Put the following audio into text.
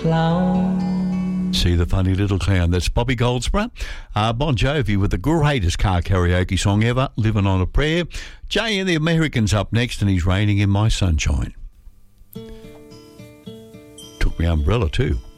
clown. See the funny little clown. That's Bobby Goldsborough. Bon Jovi with the greatest car karaoke song ever, Living on a Prayer. Jay and the Americans up next, and he's raining in my sunshine. Took my umbrella too.